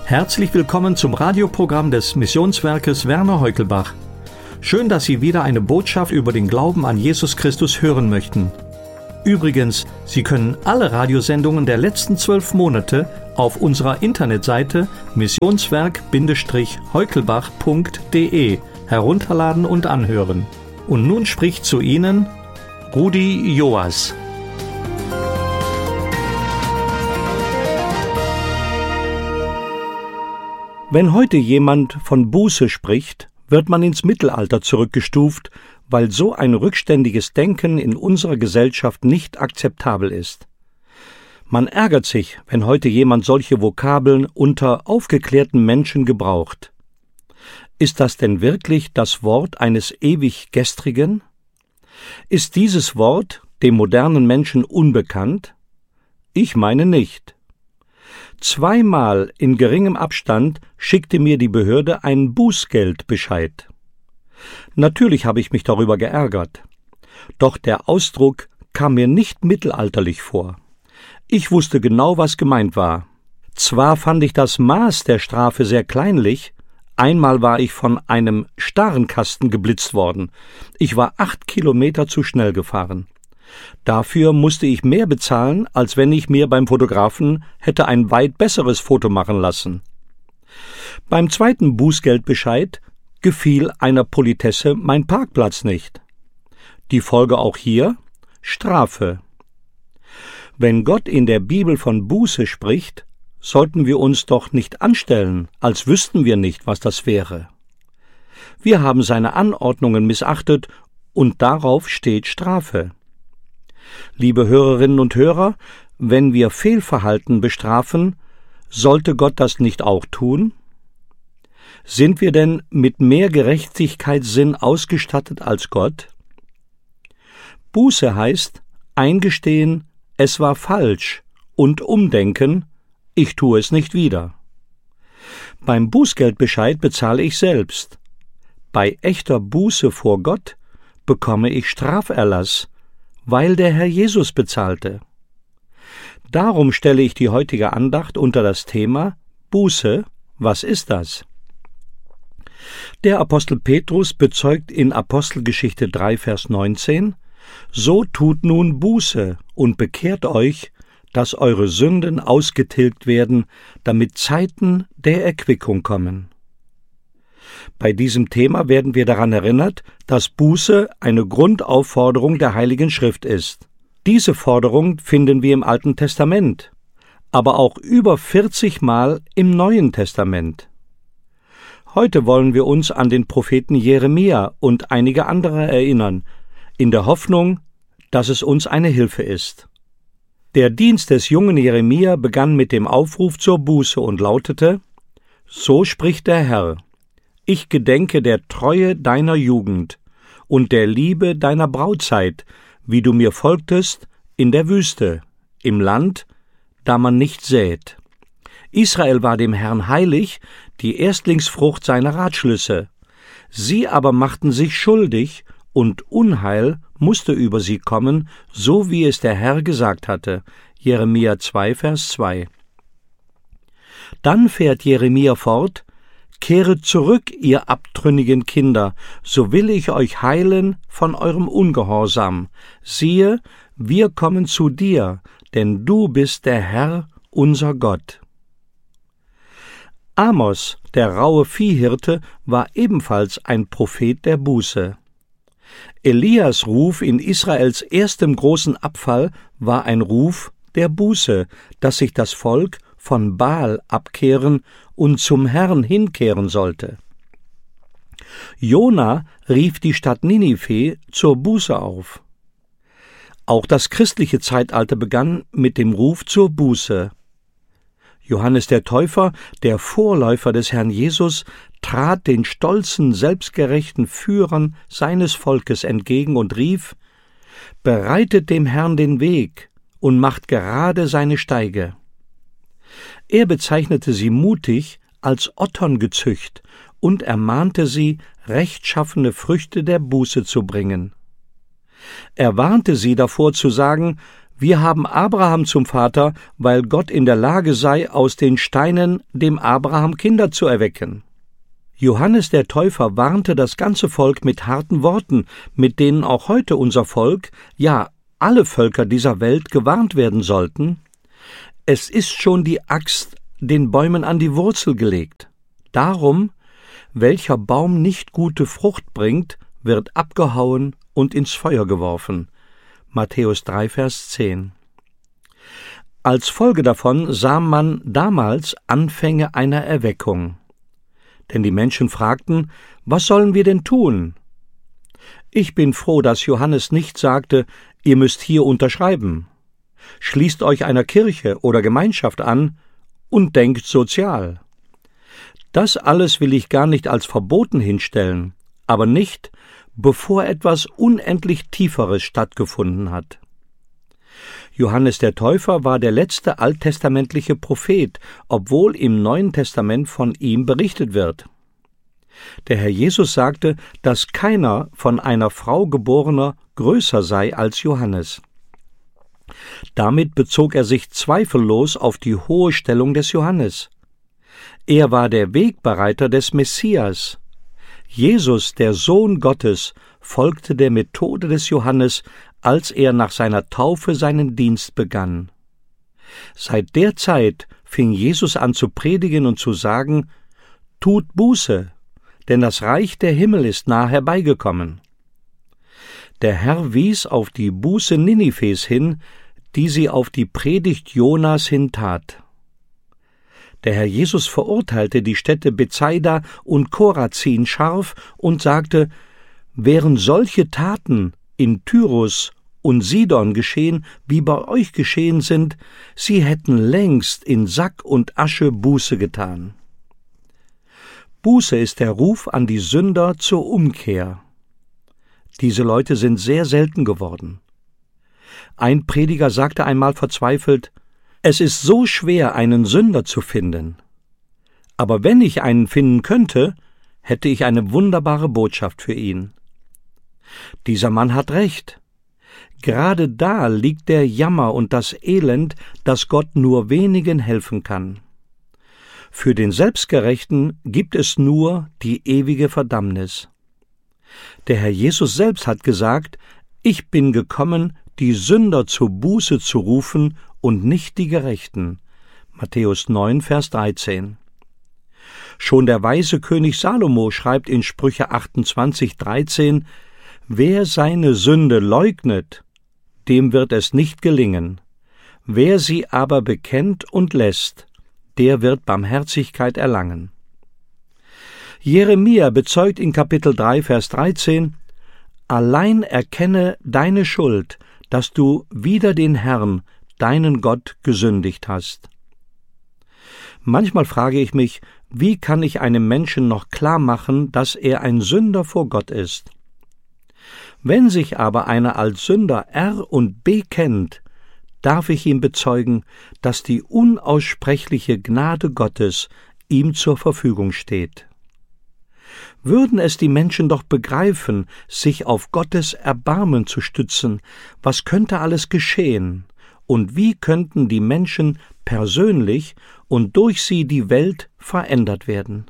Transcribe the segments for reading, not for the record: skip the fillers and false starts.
Herzlich willkommen zum Radioprogramm des Missionswerkes Werner Heukelbach. Schön, dass Sie wieder eine Botschaft über den Glauben an Jesus Christus hören möchten. Übrigens, Sie können alle Radiosendungen der letzten 12 Monate auf unserer Internetseite missionswerk-heukelbach.de herunterladen und anhören. Und nun spricht zu Ihnen Rudi Joas. Wenn heute jemand von Buße spricht, wird man ins Mittelalter zurückgestuft, weil so ein rückständiges Denken in unserer Gesellschaft nicht akzeptabel ist. Man ärgert sich, wenn heute jemand solche Vokabeln unter aufgeklärten Menschen gebraucht. Ist das denn wirklich das Wort eines ewig Gestrigen? Ist dieses Wort dem modernen Menschen unbekannt? Ich meine nicht. 2-mal in geringem Abstand schickte mir die Behörde einen Bußgeldbescheid. Natürlich habe ich mich darüber geärgert. Doch der Ausdruck kam mir nicht mittelalterlich vor. Ich wusste genau, was gemeint war. Zwar fand ich das Maß der Strafe sehr kleinlich. Einmal war ich von einem Starrenkasten geblitzt worden. Ich war 8 Kilometer zu schnell gefahren. Dafür musste ich mehr bezahlen, als wenn ich mir beim Fotografen hätte ein weit besseres Foto machen lassen. Beim zweiten Bußgeldbescheid gefiel einer Politesse mein Parkplatz nicht. Die Folge auch hier: Strafe. Wenn Gott in der Bibel von Buße spricht, sollten wir uns doch nicht anstellen, als wüssten wir nicht, was das wäre. Wir haben seine Anordnungen missachtet und darauf steht Strafe. Liebe Hörerinnen und Hörer, wenn wir Fehlverhalten bestrafen, sollte Gott das nicht auch tun? Sind wir denn mit mehr Gerechtigkeitssinn ausgestattet als Gott? Buße heißt eingestehen, es war falsch, und umdenken, ich tue es nicht wieder. Beim Bußgeldbescheid bezahle ich selbst. Bei echter Buße vor Gott bekomme ich Straferlass, weil der Herr Jesus bezahlte. Darum stelle ich die heutige Andacht unter das Thema Buße. Was ist das? Der Apostel Petrus bezeugt in Apostelgeschichte 3, Vers 19: So tut nun Buße und bekehrt euch, dass eure Sünden ausgetilgt werden, damit Zeiten der Erquickung kommen. Bei diesem Thema werden wir daran erinnert, dass Buße eine Grundaufforderung der Heiligen Schrift ist. Diese Forderung finden wir im Alten Testament, aber auch über 40 Mal im Neuen Testament. Heute wollen wir uns an den Propheten Jeremia und einige andere erinnern, in der Hoffnung, dass es uns eine Hilfe ist. Der Dienst des jungen Jeremia begann mit dem Aufruf zur Buße und lautete: So spricht der Herr: Ich gedenke der Treue deiner Jugend und der Liebe deiner Brautzeit, wie du mir folgtest in der Wüste, im Land, da man nicht sät. Israel war dem Herrn heilig, die Erstlingsfrucht seiner Ratschlüsse. Sie aber machten sich schuldig, und Unheil musste über sie kommen, so wie es der Herr gesagt hatte. Jeremia 2, Vers 2. Dann fährt Jeremia fort: Kehret zurück, ihr abtrünnigen Kinder, so will ich euch heilen von eurem Ungehorsam. Siehe, wir kommen zu dir, denn du bist der Herr, unser Gott. Amos, der raue Viehhirte, war ebenfalls ein Prophet der Buße. Elias' Ruf in Israels erstem großen Abfall war ein Ruf der Buße, dass sich das Volk von Baal abkehren und zum Herrn hinkehren sollte. Jona rief die Stadt Ninive zur Buße auf. Auch das christliche Zeitalter begann mit dem Ruf zur Buße. Johannes der Täufer, der Vorläufer des Herrn Jesus, trat den stolzen, selbstgerechten Führern seines Volkes entgegen und rief: Bereitet dem Herrn den Weg und macht gerade seine Steige. Er bezeichnete sie mutig als Otterngezücht und ermahnte sie, rechtschaffene Früchte der Buße zu bringen. Er warnte sie davor zu sagen: Wir haben Abraham zum Vater, weil Gott in der Lage sei, aus den Steinen dem Abraham Kinder zu erwecken. Johannes der Täufer warnte das ganze Volk mit harten Worten, mit denen auch heute unser Volk, ja, alle Völker dieser Welt gewarnt werden sollten. Es ist schon die Axt den Bäumen an die Wurzel gelegt. Darum, welcher Baum nicht gute Frucht bringt, wird abgehauen und ins Feuer geworfen. Matthäus 3, Vers 10. Als Folge davon sah man damals Anfänge einer Erweckung. Denn die Menschen fragten, was sollen wir denn tun? Ich bin froh, dass Johannes nicht sagte, ihr müsst hier unterschreiben. Schließt euch einer Kirche oder Gemeinschaft an und denkt sozial. Das alles will ich gar nicht als verboten hinstellen, aber nicht, bevor etwas unendlich Tieferes stattgefunden hat. Johannes der Täufer war der letzte alttestamentliche Prophet, obwohl im Neuen Testament von ihm berichtet wird. Der Herr Jesus sagte, dass keiner von einer Frau geborener größer sei als Johannes. Damit bezog er sich zweifellos auf die hohe Stellung des Johannes. Er war der Wegbereiter des Messias. Jesus, der Sohn Gottes, folgte der Methode des Johannes, als er nach seiner Taufe seinen Dienst begann. Seit der Zeit fing Jesus an zu predigen und zu sagen, »Tut Buße, denn das Reich der Himmel ist nah herbeigekommen.« Der Herr wies auf die Buße Ninives hin, die sie auf die Predigt Jonas hin tat. Der Herr Jesus verurteilte die Städte Bethsaida und Chorazin scharf und sagte, wären solche Taten in Tyrus und Sidon geschehen, wie bei euch geschehen sind, sie hätten längst in Sack und Asche Buße getan. Buße ist der Ruf an die Sünder zur Umkehr. Diese Leute sind sehr selten geworden. Ein Prediger sagte einmal verzweifelt, es ist so schwer, einen Sünder zu finden. Aber wenn ich einen finden könnte, hätte ich eine wunderbare Botschaft für ihn. Dieser Mann hat recht. Gerade da liegt der Jammer und das Elend, dass Gott nur wenigen helfen kann. Für den Selbstgerechten gibt es nur die ewige Verdammnis. Der Herr Jesus selbst hat gesagt, ich bin gekommen, die Sünder zur Buße zu rufen und nicht die Gerechten. Matthäus 9, Vers 13. Schon der weise König Salomo schreibt in Sprüche 28, 13, wer seine Sünde leugnet, dem wird es nicht gelingen. Wer sie aber bekennt und lässt, der wird Barmherzigkeit erlangen. Jeremia bezeugt in Kapitel 3, Vers 13, allein erkenne deine Schuld, dass du wider den Herrn, deinen Gott, gesündigt hast. Manchmal frage ich mich, wie kann ich einem Menschen noch klar machen, dass er ein Sünder vor Gott ist? Wenn sich aber einer als Sünder R und B kennt, darf ich ihm bezeugen, dass die unaussprechliche Gnade Gottes ihm zur Verfügung steht. Würden es die Menschen doch begreifen, sich auf Gottes Erbarmen zu stützen, was könnte alles geschehen? Und wie könnten die Menschen persönlich und durch sie die Welt verändert werden?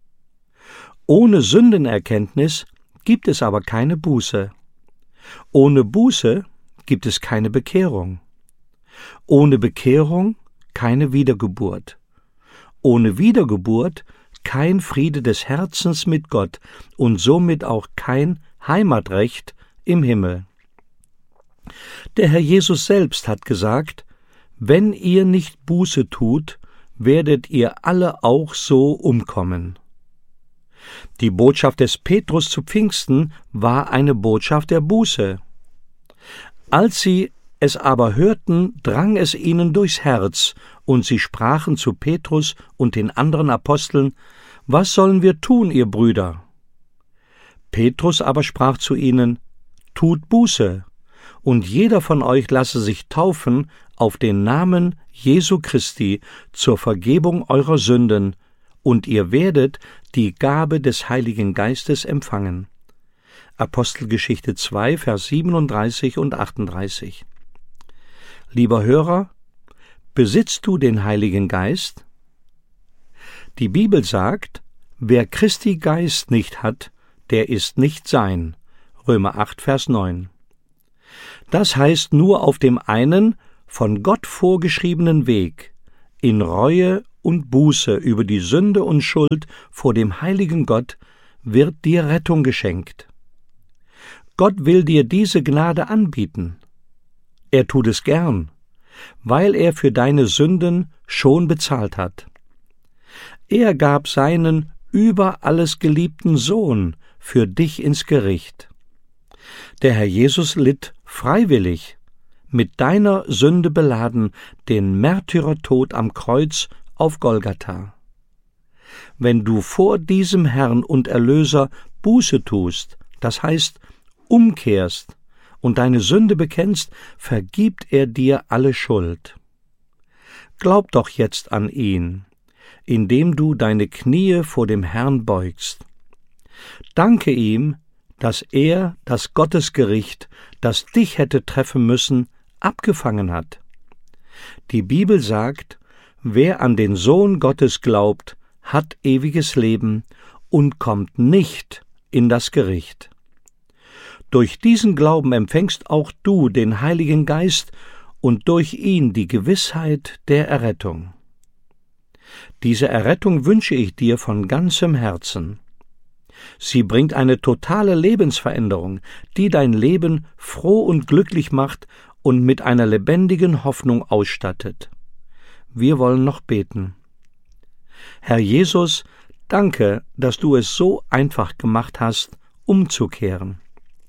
Ohne Sündenerkenntnis gibt es aber keine Buße. Ohne Buße gibt es keine Bekehrung. Ohne Bekehrung keine Wiedergeburt. Ohne Wiedergeburt kein Friede des Herzens mit Gott und somit auch kein Heimatrecht im Himmel. Der Herr Jesus selbst hat gesagt, wenn ihr nicht Buße tut, werdet ihr alle auch so umkommen. Die Botschaft des Petrus zu Pfingsten war eine Botschaft der Buße. Als sie es aber hörten, drang es ihnen durchs Herz, und sie sprachen zu Petrus und den anderen Aposteln, was sollen wir tun, ihr Brüder? Petrus aber sprach zu ihnen, tut Buße, und jeder von euch lasse sich taufen auf den Namen Jesu Christi zur Vergebung eurer Sünden, und ihr werdet die Gabe des Heiligen Geistes empfangen. Apostelgeschichte 2, Vers 37 und 38. Lieber Hörer, besitzt du den Heiligen Geist? Die Bibel sagt, wer Christi Geist nicht hat, der ist nicht sein. Römer 8, Vers 9. Das heißt, nur auf dem einen, von Gott vorgeschriebenen Weg, in Reue und Buße über die Sünde und Schuld vor dem heiligen Gott, wird dir Rettung geschenkt. Gott will dir diese Gnade anbieten. Er tut es gern, weil er für deine Sünden schon bezahlt hat. Er gab seinen über alles geliebten Sohn für dich ins Gericht. Der Herr Jesus litt freiwillig, mit deiner Sünde beladen, den Märtyrertod am Kreuz auf Golgatha. Wenn du vor diesem Herrn und Erlöser Buße tust, das heißt umkehrst und deine Sünde bekennst, vergibt er dir alle Schuld. Glaub doch jetzt an ihn, indem du deine Knie vor dem Herrn beugst. Danke ihm, dass er das Gottesgericht, das dich hätte treffen müssen, abgefangen hat. Die Bibel sagt, wer an den Sohn Gottes glaubt, hat ewiges Leben und kommt nicht in das Gericht. Durch diesen Glauben empfängst auch du den Heiligen Geist und durch ihn die Gewissheit der Errettung. Diese Errettung wünsche ich dir von ganzem Herzen. Sie bringt eine totale Lebensveränderung, die dein Leben froh und glücklich macht und mit einer lebendigen Hoffnung ausstattet. Wir wollen noch beten. Herr Jesus, danke, dass du es so einfach gemacht hast, umzukehren.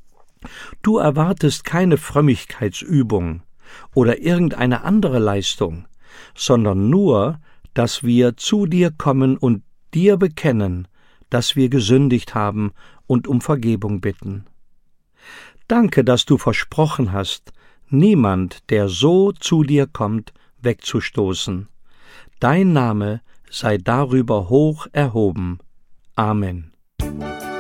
Du erwartest keine Frömmigkeitsübung oder irgendeine andere Leistung, sondern nur, dass wir zu dir kommen und dir bekennen, dass wir gesündigt haben und um Vergebung bitten. Danke, dass du versprochen hast, niemand, der so zu dir kommt, wegzustoßen. Dein Name sei darüber hoch erhoben. Amen.